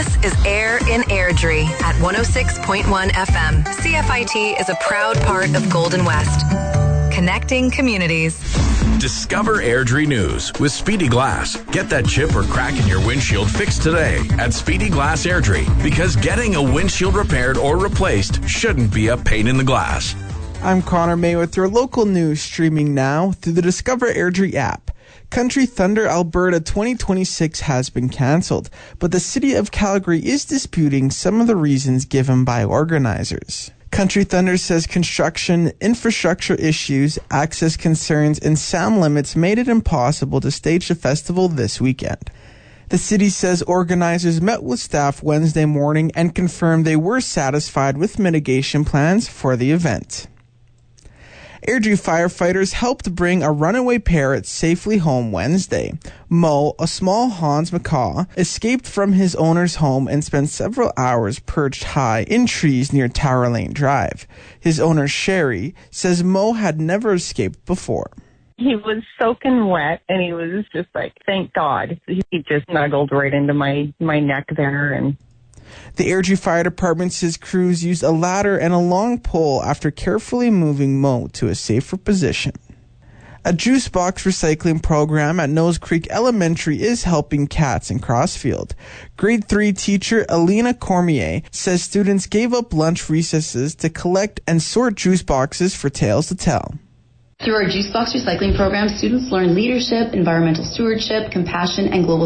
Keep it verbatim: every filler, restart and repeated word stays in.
This is Air in Airdrie at one oh six point one F M. C F I T is a proud part of Golden West. Connecting communities. Discover Airdrie News with Speedy Glass. Get that chip or crack in your windshield fixed today at Speedy Glass Airdrie, because getting a windshield repaired or replaced shouldn't be a pain in the glass. I'm Connor May with your local news, streaming now through the Discover Airdrie app. Country Thunder Alberta twenty twenty-six has been cancelled, but the City of Calgary is disputing some of the reasons given by organizers. Country Thunder says construction, infrastructure issues, access concerns, and sound limits made it impossible to stage the festival this weekend. The city says organizers met with staff Wednesday morning and confirmed they were satisfied with mitigation plans for the event. Airdrie firefighters helped bring a runaway parrot safely home Wednesday. Mo, a small Hans macaw, escaped from his owner's home and spent several hours perched high in trees near Tower Lane Drive. His owner, Sherry, says Mo had never escaped before. He was soaking wet, and he was just like, thank God. He just snuggled right into my, my neck there, and the Airdrie Fire Department says crews used a ladder and a long pole after carefully moving Mo to a safer position. A juice box recycling program at Nose Creek Elementary is helping cats in Crossfield. Grade three teacher Alina Cormier says students gave up lunch recesses to collect and sort juice boxes for tales to tell. Through our juice box recycling program, students learn leadership, environmental stewardship, compassion, and global